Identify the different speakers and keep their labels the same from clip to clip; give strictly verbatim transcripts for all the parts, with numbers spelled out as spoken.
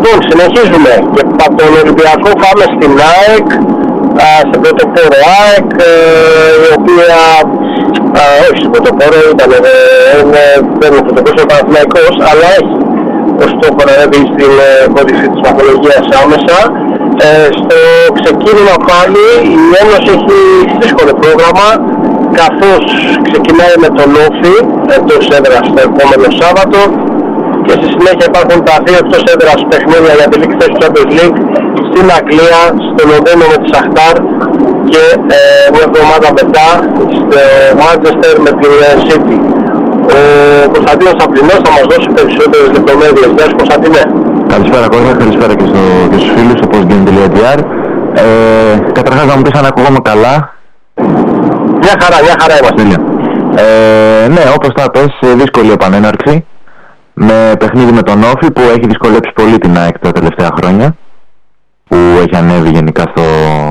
Speaker 1: Λοιπόν, συνεχίζουμε και από τον Ολυμπιακό πάμε στην ΑΕΚ, στην πρωτοπόρο ΑΕΚ, η οποία, α, όχι στην πρωτοπόρο, ήταν, δεν είναι πρωτοπόρος, ο Παναθηναϊκός, αλλά έχει ως στόχο να ανέβει στην κόντυξη της βαθμολογίας άμεσα. Ε, στο ξεκίνημα πάλι η Ένωση έχει δύσκολο πρόγραμμα, καθώς ξεκινάει με τον Όφη εντός έδρας το επόμενο Σάββατο και στη συνέχεια υπάρχουν τα δύο εκτός έδρας παιχνίδια για τελική θέση του Champions League στην Αγγλία, στο Λονδίνο με τη Σαχτάρ και ε, μια εβδομάδα μετά στο Manchester με την City. Ο Κωνσταντίνος Αμπλινός θα μας δώσει περισσότερες λεπτομέρειες. Γεια σου Κωνσταντίνε.
Speaker 2: Καλησπέρα Κώστα, καλησπέρα και, στο, και στους φίλους στο postgame.gr. Ε, καταρχάς να μου πεις αν ακούγομαι καλά.
Speaker 1: Μια χαρά, μια χαρά είμαστε.
Speaker 2: Ε, ναι, όπως τα πες, δύσκολη επανέναρξη. Με παιχνίδι με τον Όφη που έχει δυσκολέψει πολύ την ΑΕΚ τα τελευταία χρόνια. Που έχει ανέβει γενικά στο,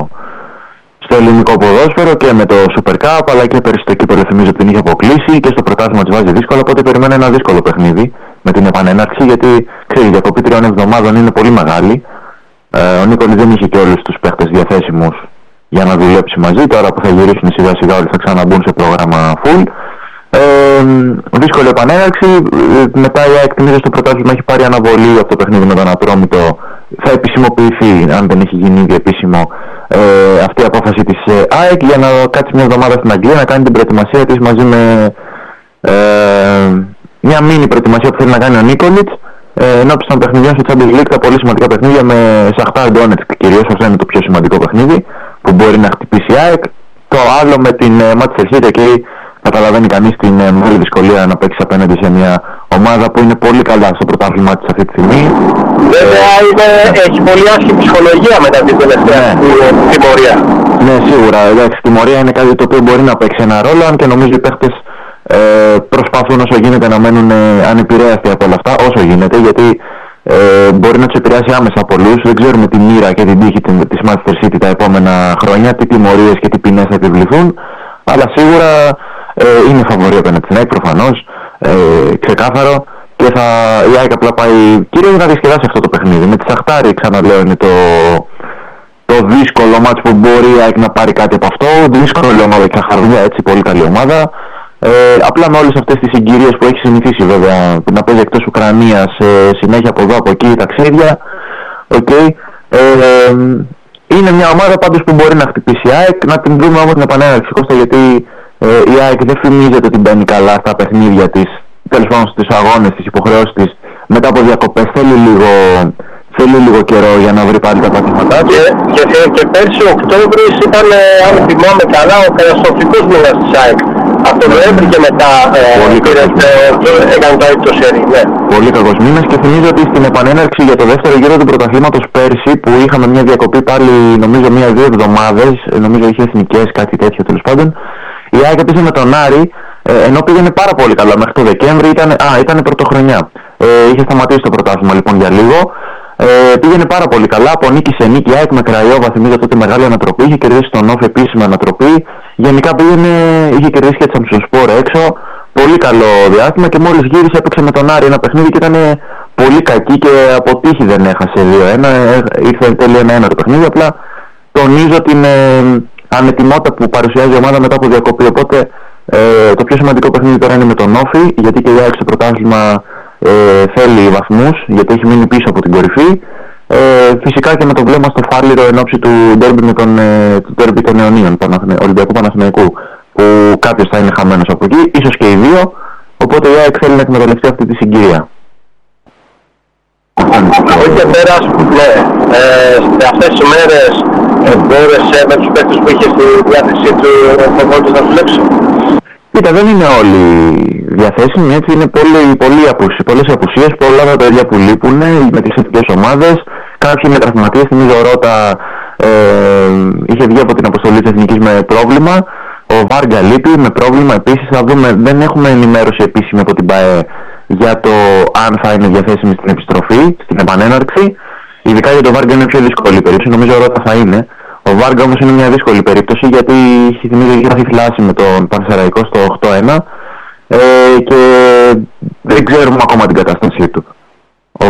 Speaker 2: στο ελληνικό ποδόσφαιρο και με το Super Cup, αλλά και πέρυσι το κύπελλο θυμίζω ότι την είχε αποκλείσει και στο πρωτάθλημα της βάζει δύσκολο. Οπότε περιμένω ένα δύσκολο παιχνίδι με την επανέναρξη, γιατί ξέρει, η διακοπή τριών εβδομάδων είναι πολύ μεγάλη. Ε, ο Νίκολης δεν είχε και όλους τους παίχτες διαθέσιμους για να δουλέψει μαζί. Τώρα που θα γυρίσουν σιγά σιγά όλοι θα ξαναμπούν σε πρόγραμμα full. Ε, δύσκολη επανέναρξη. Μετά η ΑΕΚ θυμίζω στο πρωτάθλημα έχει πάρει αναβολή από το παιχνίδι με τον Ατρόμητο. Θα επισημοποιηθεί, αν δεν έχει γίνει ήδη επίσημο, ε, αυτή η απόφαση της ε, ΑΕΚ για να κάτσει μια εβδομάδα στην Αγγλία να κάνει την προετοιμασία της μαζί με ε, μια μίνι προετοιμασία που θέλει να κάνει ο Νίκολιτς ε, ενώπιση των παιχνιδιών στο Champions League, τα πολύ σημαντικά παιχνίδια με Σαχτάρ Ντόνετσκ κυρίως. Αυτό είναι το πιο σημαντικό παιχνίδι που μπορεί να χτυπήσει η ΑΕΚ. Το άλλο με την ε, Manchester City και καταλαβαίνει κανείς την ε, μεγάλη δυσκολία να παίξει απέναντι σε μια ομάδα που είναι πολύ καλά στο πρωτάθλημά της αυτή τη στιγμή.
Speaker 1: Βέβαια είναι, έχει πολύ άσχημη ψυχολογία μετά την τελευταία ναι. τιμωρία.
Speaker 2: Ναι, σίγουρα. Εντάξει, η τιμωρία είναι κάτι το οποίο μπορεί να παίξει ένα ρόλο, αν και νομίζω οι παίχτες ε, προσπαθούν όσο γίνεται να μένουν ε, ανεπηρέαστοι από όλα αυτά, όσο γίνεται, γιατί ε, μπορεί να τους επηρεάσει άμεσα πολλούς. Δεν ξέρουμε τη μοίρα και την τύχη της Manchester City τα επόμενα χρόνια, τι τιμωρίες και τι ποινές θα επιβληθούν, αλλά σίγουρα ε, είναι φαβορή απέναντι στην ΑΕΚ προφανώς, ε, ξεκάθαρο. Και θα, η ΑΕΚ απλά πάει κυρίως να διασκεδάσει αυτό το παιχνίδι. Με τη Σαχτάρη, ξαναλέω, είναι το, το δύσκολο μάτς που μπορεί η ΑΕΚ να πάρει κάτι από αυτό. Δύσκολη ομάδα και χαρτιά, έτσι, πολύ καλή ομάδα. Ε, απλά με όλες αυτές τις συγκυρίες που έχει συνηθίσει βέβαια να παίζει εκτός Ουκρανίας, ε, συνέχεια από εδώ από εκεί ταξίδια. Okay. Ε, ε, είναι μια ομάδα πάντως που μπορεί να χτυπήσει η ΑΕΚ. Να την δούμε όμως την επανέναρξη, Κώστα, γιατί ε, η ΑΕΚ δεν φημίζεται ότι μπαίνει καλά στα παιχνίδια της. Τέλος πάντων στους αγώνες, στις υποχρεώσεις της μετά από διακοπές, θέλει λίγο, θέλει λίγο καιρό για να βρει πάλι τα πατήματά του.
Speaker 1: Και, και, και πέρσι ο Οκτώβρης ήταν, αν θυμάμαι καλά, ο καταστροφικός μήνας της ΑΕΚ. Από τον Νοέμβρη και μετά ε, πήρε, ε, έκανε το έκτο σέρι. Ναι.
Speaker 2: Πολύ κακός μήνας και θυμίζω ότι στην επανέναρξη για το δεύτερο γύρο του πρωταθλήματος πέρσι που είχαμε μια διακοπή πάλι νομίζω μία-δύο εβδομάδες, νομίζω είχε εθνικές κάτι τέτοιο τέλος πάντων, η ΑΕΚ έπαιζε με τον Άρη. Ε, ενώ πήγαινε πάρα πολύ καλά μέχρι το Δεκέμβρη, ήταν, α, ήταν πρωτοχρονιά. Ε, είχε σταματήσει το πρωτάθλημα λοιπόν για λίγο. Ε, πήγαινε πάρα πολύ καλά, από νίκη σε νίκη, ΑΕΚ με Κραϊόβα, θυμίζω τότε μεγάλη ανατροπή, είχε κερδίσει τον Όφη επίσημα ανατροπή. Γενικά πήγαινε, είχε κερδίσει και τη Σαμψοσπόρ έξω. Πολύ καλό διάστημα και μόλις γύρισε έπαιξε με τον Άρη ένα παιχνίδι και ήταν πολύ κακή και από τύχη δεν έχασε δύο ένα. Ήρθε τέλει ένα-ένα το παιχνίδι. Απλά τονίζω την ε, ανετοιμότητα που παρουσιάζει η ομάδα μετά από διακοπή. Οπότε Ε, το πιο σημαντικό παιχνίδι τώρα είναι με τον Όφη, γιατί και η ΑΕΚ στο πρωτάθλημα ε, θέλει βαθμούς, γιατί έχει μείνει πίσω από την κορυφή. Ε, φυσικά και με το βλέμμα στο φάληρο εν ώψη του ντέρμπι με τον, ε, του ντέρμπι των αιωνίων, Παναθηναι, Ολυμπιακού Παναθηναϊκού, που κάποιος θα είναι χαμένος από εκεί, ίσως και οι δύο. Οπότε η ΑΕΚ θέλει να εκμεταλλευτεί αυτή τη συγκυρία.
Speaker 1: Από εκεί και πέρα, ναι, ε, σε αυτές τις μέρες ε, μπόρεσε με τους παίκτες που είχε στη διάθεσή του φοβόντως να δουλέψει.
Speaker 2: Κοίτα, δεν είναι όλοι διαθέσιμοι, έτσι, είναι πολύ, πολύ απουσίες, πολλές απουσίες, πολλά τα παιδιά που λείπουν με τις εθνικές ομάδες. Κάποιοι με τραυματίες, θυμίζω ο Ρώτα ε, είχε βγει από την αποστολή της εθνικής με πρόβλημα. Ο Βάργκα λείπει με πρόβλημα επίσης. Θα δούμε, δεν έχουμε ενημέρωση επίσημη από την ΠΑΕ για το αν θα είναι διαθέσιμη στην επιστροφή, στην επανέναρξη. Ειδικά για τον Βάργκα είναι πιο δύσκολη περίπτωση, νομίζω ο Ρώτα θα είναι. Ο Βάργκα όμως είναι μια δύσκολη περίπτωση γιατί θυμίζω έχει γραφεί φλάση με τον Πανσεραϊκό στο οκτώ ένα ε, και δεν ξέρουμε ακόμα την κατάστασή του.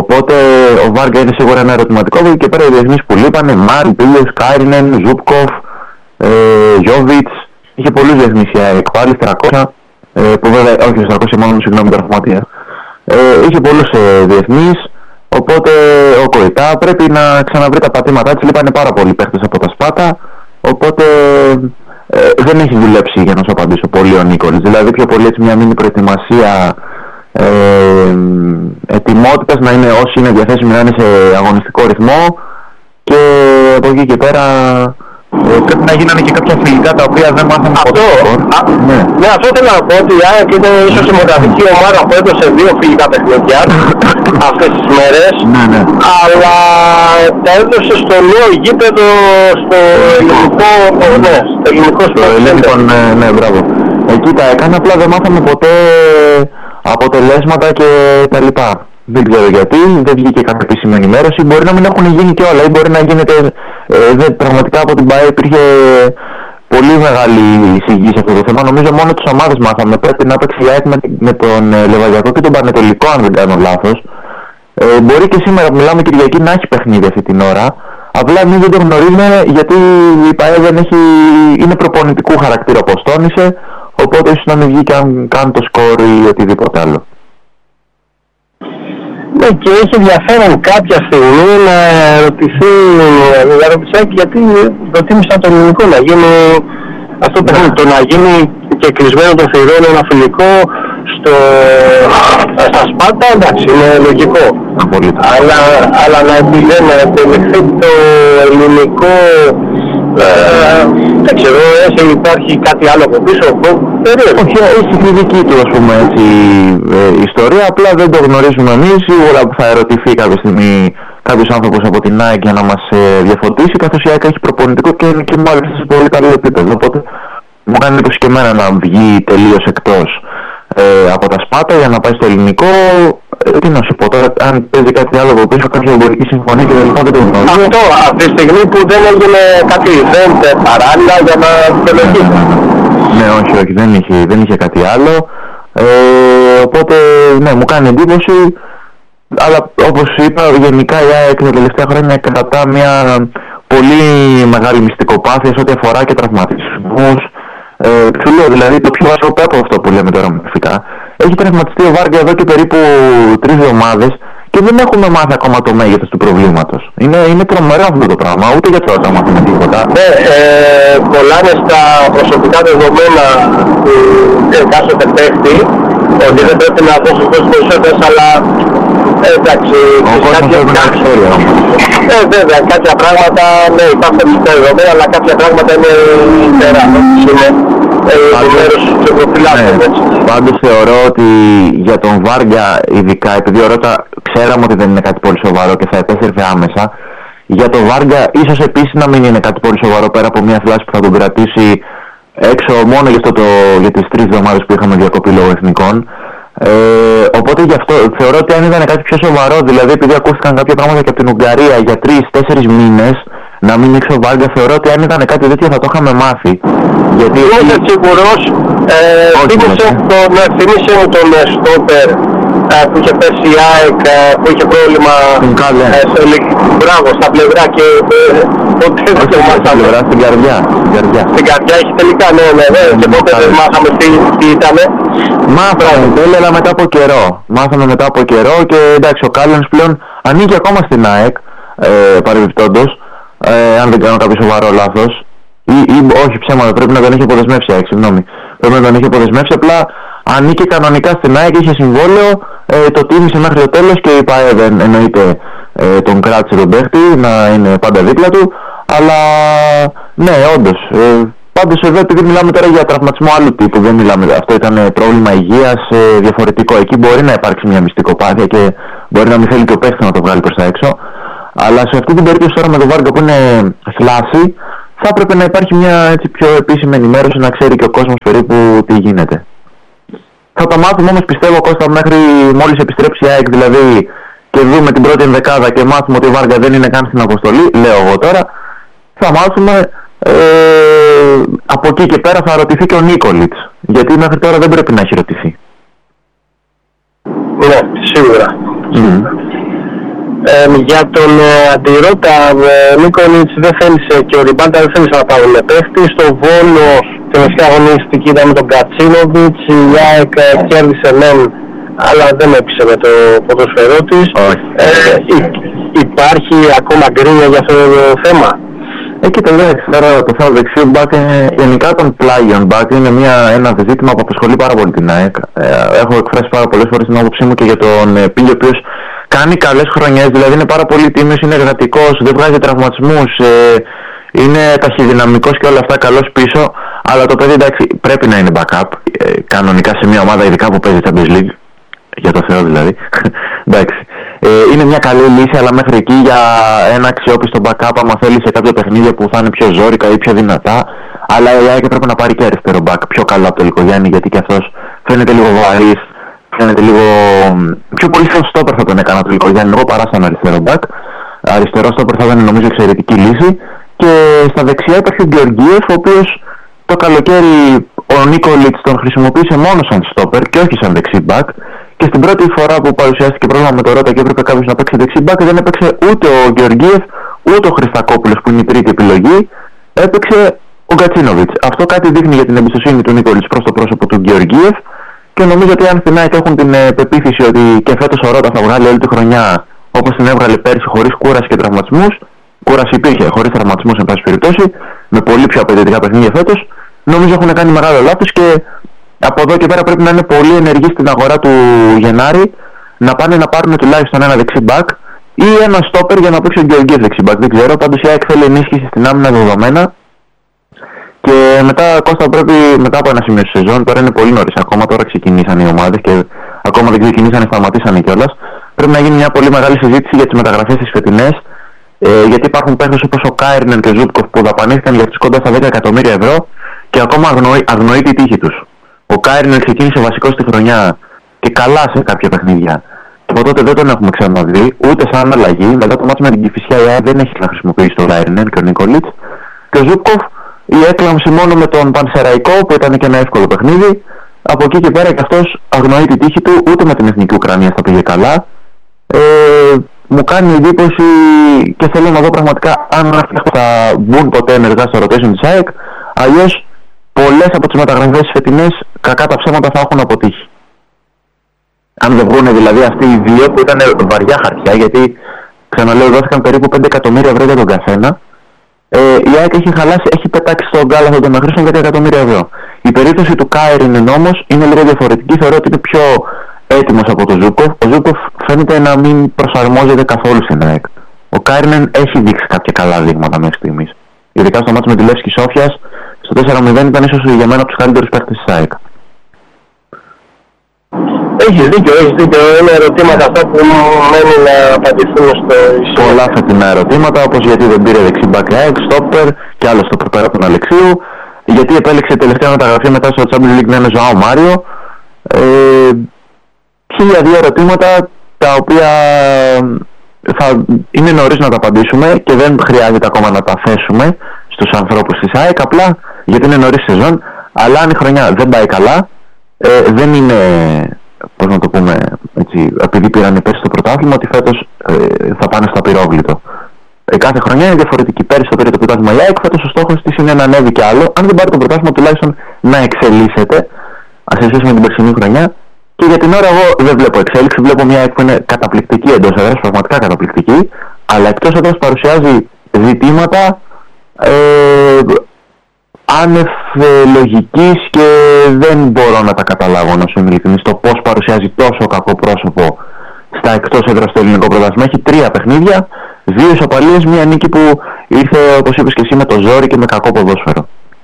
Speaker 2: Οπότε ο Βάργκα είναι σίγουρα ένα ερωτηματικό. Και πέρα οι διεθνείς που λείπανε, Μάρι, Πίλιος, Κάινεν, Ζούπκοφ, ε, Γιόβιτς. Είχε πολλούς διεθνείς η ΑΕΚ, πάλι τριακόσια, ε, που βέβαια, όχι τριακόσια μόνο, συγγνώμη, τραυματία. Ε, είχε πολλούς ε, διεθνείς, οπότε ο Κοϊτά πρέπει να ξαναβρει τα πατήματά της. Λείπανε πάρα πολλοί παίχτες από τα Σπάτα, οπότε ε, δεν έχει δουλέψει, για να σου απαντήσω, πολύ ο Νίκολης. Δηλαδή πιο πολύ έτσι μια μήνυ προετοιμασία ε, ετοιμότητας, να είναι όσοι είναι διαθέσιμοι να είναι σε αγωνιστικό ρυθμό, και από εκεί και πέρα ε, πρέπει να γίνανε και κάποια φιλικά τα οποία δεν μάθαμε
Speaker 1: αυτό. Α, ναι. ναι, αυτό θέλω να πω ότι η ΑΕΚ είναι ίσως η μοναδική ομάδα που έδωσε δύο φιλικά παιχνίδια αυτές τις μέρες.
Speaker 2: Ναι, ναι.
Speaker 1: Αλλά τα έδωσε στο νέο γήπεδο, στο ελληνικό, ναι, στο ελληνικό
Speaker 2: στο ελληνικό, ναι, ναι, μπράβο. Εκεί τα έκανε, απλά δεν μάθαμε ποτέ αποτελέσματα και τα λοιπά. Δεν ξέρω γιατί, δεν βγήκε κάποια επίσημη ενημέρωση. Μπορεί να μην έχουν γίνει και όλα, ή μπορεί να γίνεται. Ε, δε, πραγματικά από την ΠΑΕ υπήρχε πολύ μεγάλη εισηγή σε αυτό το θέμα. Νομίζω μόνο τις ομάδες μάθαμε. Πρέπει να παίξει η ΑΕΚ με, με τον ε, Λεβαδιακό και τον Πανετολικό, αν δεν κάνω λάθος. Ε, μπορεί και σήμερα που μιλάμε Κυριακή να έχει παιχνίδι αυτή την ώρα. Απλά εμείς δεν το γνωρίζουμε, γιατί η ΠΑΕ δεν έχει, είναι προπονητικού χαρακτήρα, όπως τόνισε. Οπότε ίσως να μην βγει και αν κάνει το σκορ ή οτιδήποτε άλλο.
Speaker 1: Ναι, και έχει ενδιαφέρον κάποια στιγμή να ρωτηθεί η Αροπισάκη, γιατί προτίμησαν τον ελληνικό να γίνει αυτό το παιχνίδι, το να γίνει και κλεισμένο των θηρών ένα φιλικό στο, στα Σπάτα, εντάξει, είναι λογικό. Αλλά, αλλά να επιλεχθεί το ελληνικό, ε, δεν ξέρω, έτσι υπάρχει κάτι άλλο από πίσω, περίεργο.
Speaker 2: Όχι, έχει τη δική του, ας πούμε, έτσι, ε, ιστορία, απλά δεν το γνωρίζουμε εμείς. Σίγουρα που θα ερωτηθεί κάποια στιγμή κάποιος άνθρωπος από την ΑΕΚ για να μας ε, διαφωτίσει, καθώς η ΑΕΚ έχει προπονητικό και είναι και μάλιστα σε πολύ καλό επίπεδο. Οπότε μου κάνει εντύπωση και εμένα να βγει τελείως εκτός ε, από τα Σπάτα για να πάει στο ελληνικό. Ε, τι να σου πω τώρα, αν παίζει κάτι άλλο από πίσω, κάποια εμπορική συμφωνία και δεν το γνωρίζω.
Speaker 1: Αυτό, από τη στιγμή που δεν έγινε κάτι event παράλληλα για να τελειώσει.
Speaker 2: Ναι, όχι, όχι, δεν είχε, δεν είχε κάτι άλλο. Ε, οπότε, ναι, μου κάνει εντύπωση. Αλλά όπως είπα, γενικά η ΑΕΚ τα τελευταία χρόνια κρατά μια πολύ μεγάλη μυστικοπάθεια σε ό,τι αφορά και τραυματισμούς. Ε, σου λέω, δηλαδή το πιο βασικό από αυτό που λέμε τώρα φυσικά. Έχει τραυματιστεί ο Βάργκα εδώ και περίπου τρεις εβδομάδες και δεν έχουμε μάθει ακόμα το μέγεθος του προβλήματος. Είναι, είναι τρομερό αυτό το πράγμα, ούτε για τώρα το μάθουμε τίποτα.
Speaker 1: Ναι, ε, κολλάνε στα προσωπικά δεδομένα του εκάστοτε παίχτη, ότι δεν πρέπει να δώσει τόσο περισσότερες, αλλά ε, εντάξει,
Speaker 2: ο κόσμος πρέπει να ξέρει όμως.
Speaker 1: Ε, βέβαια, κάποια πράγματα, ναι, υπάρχουν στα δεδομένα, αλλά κάποια πράγματα είναι πέρα, είναι
Speaker 2: Πάντως θεωρώ ότι για τον Βάργκα, ειδικά επειδή ο Ρώτα ξέραμε ότι δεν είναι κάτι πολύ σοβαρό και θα επέστρεφε άμεσα, για τον Βάργκα ίσως επίσης να μην είναι κάτι πολύ σοβαρό, πέρα από μια θλάση που θα τον κρατήσει έξω μόνο για, αυτό το, για τις τρεις εβδομάδες που είχαμε διακοπή λόγω εθνικών. Ε, οπότε γι' αυτό θεωρώ ότι αν ήταν κάτι πιο σοβαρό, δηλαδή επειδή ακούστηκαν κάποια πράγματα και από την Ουγγαρία για τρεις τέσσερις μήνες να μην ήξω Βάργκα, θεωρώ ότι αν ήταν κάτι τέτοιο θα το είχαμε μάθει. Γιατί
Speaker 1: είμαι σίγουρος, θύμισε μου τον στόπερ που είχε πέσει η ΑΕΚ, που είχε πρόβλημα μπράβο, στα πλευρά και ποτέ δεν το μάθαμε.
Speaker 2: Στην καρδιά.
Speaker 1: Στην καρδιά έχει τελικά, ναι, ναι, ναι, και ποτέ δεν μάθαμε τι ήτανε.
Speaker 2: Μάθαμε, τέλεια μετά από καιρό. Μάθαμε μετά από καιρό και εντάξει, ο Κάλενς πλέον ανήκει ακόμα στην ΑΕΚ, παρεμπιπτόντως. Ε, αν δεν κάνω κάποιο σοβαρό λάθος, ή, ή όχι ψέματα, πρέπει να τον έχει αποδεσμεύσει, ΑΕΚ, συγγνώμη. Πρέπει να τον έχει αποδεσμεύσει, απλά ανήκε κανονικά στην ΑΕΚ, είχε συμβόλαιο, ε, το τίμησε μέχρι το τέλος και η ΠΑΕ δεν εννοείται ε, τον κράτησε τον παίχτη να είναι πάντα δίπλα του, αλλά ναι, όντως. Ε, πάντως εδώ, επειδή μιλάμε τώρα για τραυματισμό άλλου τύπου, δεν μιλάμε, αυτό ήταν πρόβλημα υγείας ε, διαφορετικό. Εκεί μπορεί να υπάρξει μια μυστικοπάθεια και μπορεί να μην θέλει και ο παίχτης να το βγάλει προς τα έξω. Αλλά σε αυτή την περίπτωση τώρα με τον Βάργκα που είναι θλάση, θα έπρεπε να υπάρχει μια έτσι πιο επίσημη ενημέρωση, να ξέρει και ο κόσμος περίπου τι γίνεται. Θα το μάθουμε όμως, πιστεύω, Κώστα, μέχρι μόλις επιστρέψει η ΑΕΚ, δηλαδή, και δούμε την πρώτη ενδεκάδα και μάθουμε ότι ο Βάργκα δεν είναι καν στην αποστολή, λέω εγώ τώρα, θα μάθουμε, ε, από εκεί και πέρα θα ρωτηθεί και ο Νίκολιτς, γιατί μέχρι τώρα δεν πρέπει να έχει ρωτηθεί.
Speaker 1: Ναι, σίγουρα.
Speaker 2: Mm.
Speaker 1: Ε, για τον ε, Αντιρώτα, ε, Νίκολιτς δεν θέλησε και ο Ριμπάντα δεν θέλησε να πάρουν παίχτη. Στο Βόλο τελευταία αγωνιστική ήταν με τον Κατσίνοβιτς, η ΑΕΚ ε, κέρδισε μεν, αλλά δεν έπεισε με το ποδοσφαιρό της. Ε, υ- υπάρχει ακόμα γκρίνια για αυτό το θέμα?
Speaker 2: Εκεί το λέει, τώρα το θέμα του δεξιού μπακ, γενικά τον πλάγιον μπακ είναι μια, ένα ζήτημα που απασχολεί πάρα πολύ την ΑΕΚ. Ε, έχω εκφράσει πάρα πολλές φορές την άποψή μου και για τον ε, Πίλιο, ο οποίος κάνει καλές χρονιές, δηλαδή είναι πάρα πολύ τίμιος, είναι εργατικός, δεν βγάζει τραυματισμούς, ε, είναι ταχυδυναμικός και όλα αυτά, καλός πίσω, αλλά το παιδί εντάξει πρέπει να είναι backup, ε, κανονικά σε μια ομάδα ειδικά που παίζει Champions League, για το Θεό δηλαδή, εντάξει. Ε, είναι μια καλή λύση, αλλά μέχρι εκεί για ένα αξιόπιστο backup, άμα θέλει σε κάποια παιχνίδια που θα είναι πιο ζόρικα ή πιο δυνατά, αλλά η ΑΕΚ πρέπει να πάρει και αριστερό back πιο καλό από το Λικογιάννη, γιατί και αυτός φαίνεται λίγο βαρύς, φαίνεται λίγο πιο πολύ στο στόπερ θα τον έκανα το Λικογιάννη, εγώ παρά στον αριστερό back. Αριστερό στόπερ θα ήταν νομίζω εξαιρετική λύση. Και στα δεξιά υπάρχει ο Γεωργίεφ, ο οποίος το καλοκαίρι ο Νίκολιτς τον χρησιμοποίησε μόνο σαν στόπερ και όχι σαν δεξί back. Και στην πρώτη φορά που παρουσιάστηκε πρόβλημα με το Ρώτα και έπρεπε κάποιος να παίξει δεξί back, δεν έπαιξε ούτε ο Γεωργίεφ ούτε ο Χριστακόπουλος που είναι η τρίτη επιλογή, έπαιξε ο Γκατσίνοβιτς. Αυτό κάτι δείχνει για την εμπιστοσύνη του Νίκολιτς προς το πρόσωπο του Γεωργίεφ. Και νομίζω ότι αν στην ΑΕΚ έχουν την ε, πεποίθηση ότι και φέτος ο Ρώτα θα βγάλει όλη τη χρονιά όπως την έβγαλε πέρσι, χωρίς κούραση και τραυματισμούς, κούραση υπήρχε, χωρίς τραυματισμούς εν πάση περιπτώσει, με πολύ πιο απαιτητικά παιχνίδια φέτος, νομίζω έχουν κάνει μεγάλο λάθος και από εδώ και πέρα πρέπει να είναι πολύ ενεργοί στην αγορά του Γενάρη, να πάνε να πάρουν τουλάχιστον ένα δεξί back ή ένα στόπερ για να παίξει ο Γεωργίευ δεξί back. Δεν ξέρω, πάντως η ΑΕΚ θέλει ενίσχυση στην άμυνα δεδομένα. Και μετά, Κώστα, πρέπει μετά από ένα σημείο στη σεζόν, τώρα είναι πολύ νωρίς ακόμα, τώρα ξεκινήσαν οι ομάδες και ακόμα δεν ξεκινήσαν, σταματήσαν κιόλας. Πρέπει να γίνει μια πολύ μεγάλη συζήτηση για τις μεταγραφές τις φετινές, ε, γιατί υπάρχουν παίκτες όπως ο Κάιρνεν και ο Ζούτκοφ που δαπανήθηκαν για τις κοντά στα δέκα εκατομμύρια ευρώ και ακόμα αγνοεί, αγνοεί τη τύχη τους. Ο Κάιρνεν ξεκίνησε βασικός στη χρονιά και καλά σε κάποια παιχνίδια. Και από τότε δεν τον έχουμε ξαναδεί, ούτε σαν αλλαγή. Μετά το μάτς με την Κηφισιά η ΑΕΚ δεν έχει να χρησιμοποιήσει τον Κάιρνεν και ο Νίκολιτς. Και ο Ζούτκοφ η έκλαμψη μόνο με τον Πανσεραϊκό που ήταν και ένα εύκολο παιχνίδι. Από εκεί και πέρα και αυτός αγνοεί τη τύχη του, ούτε με την Εθνική Ουκρανία θα πήγε καλά. Ε, μου κάνει εντύπωση και θέλω να δω πραγματικά αν θα μπουν ποτέ ενεργά στο rotation της ΑΕΚ. Αλλιώς πολλές από τις μεταγραφές φετινές κακά τα ψέματα θα έχουν αποτύχει. Αν δεν βγουν δηλαδή αυτοί οι δύο που ήταν βαριά χαρτιά, γιατί ξαναλέω δόθηκαν περίπου πέντε εκατομμύρια ευρώ για τον καθένα. Ε, η ΑΕΚ έχει χαλάσει, έχει πετάξει στον κάλαθο των αχρήστων δέκα εκατομμύρια ευρώ. Η περίπτωση του Κάιρνεν όμως είναι λίγο διαφορετική. Θεωρώ ότι είναι πιο έτοιμος από τον Ζούκοφ. Ο Ζούκοφ φαίνεται να μην προσαρμόζεται καθόλου στην ΑΕΚ. Ο Κάιρνεν έχει δείξει κάποια καλά δείγματα μέχρι στιγμής. Ειδικά στο μάτσο με τη Λεύσκη Σόφιας, στο τέσσερα μηδέν ήταν ίσως για μένα από τους καλύτερους παίκτες της ΑΕΚ.
Speaker 1: Έχεις δίκιο, έχεις δίκιο. Είναι ερωτήματα αυτά που μένουν να απαντηθούν στο ισχύ.
Speaker 2: Πολλά φετινά ερωτήματα, όπως γιατί δεν πήρε δεξί back ΑΕΚ, στόπερ και άλλο στο πέρα από τον Αλεξίου. Γιατί επέλεξε τελευταία μεταγραφή μετά στο Champions League να είναι Ζωάο Μάριο. Ε, χίλια δύο ερωτήματα τα οποία θα είναι νωρίς να τα απαντήσουμε και δεν χρειάζεται ακόμα να τα θέσουμε στους ανθρώπους της ΑΕΚ, απλά γιατί είναι νωρίς σεζόν. Αλλά αν η χρονιά δεν πάει καλά, ε, δεν είναι, πώς να το πούμε έτσι, επειδή πήραν πέρσι στο πρωτάθλημα, ότι φέτος ε, θα πάνε στο απειρόβλητο. Ε, κάθε χρονιά είναι διαφορετική. Πέρσι το πήρε το πρωτάθλημα η ΑΕΚ, φέτος ο στόχος της είναι να ανέβει κι άλλο. Αν δεν πάρει το πρωτάθλημα, τουλάχιστον να εξελίσσεται, ας σε σχέση με την περσινή χρονιά. Και για την ώρα, εγώ δεν βλέπω εξέλιξη. Βλέπω μια ΑΕΚ που είναι καταπληκτική εντός έδρας, πραγματικά καταπληκτική, αλλά εκτός έδρας παρουσιάζει ζητήματα ε, άνευ λογικής και δεν μπορώ να τα καταλάβω, να σου είμαι ειλικρινής, το πώς παρουσιάζει τόσο κακό πρόσωπο στα εκτός έδρας στο ελληνικό πρωτάθλημα. Έχει τρία παιχνίδια, δύο ισοπαλίες, μία νίκη που ήρθε, όπως είπες και εσύ, με το ζόρι και με κακό ποδόσφαιρο.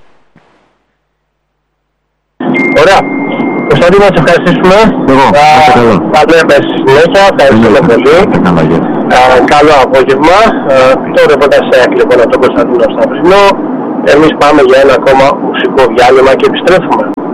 Speaker 1: Ωραία. Κωνσταντίνο, να σε ευχαριστήσουμε.
Speaker 2: Εγώ,
Speaker 1: θα λέμε στη συνέχεια. Ευχαριστούμε πολύ. Καλό απόγευμα. Το ρεπορτάζ λοιπόν από τον Κωνσταντίνο Σταυρινό. Εμείς πάμε για ένα ακόμα μουσικό διάλειμμα και επιστρέφουμε.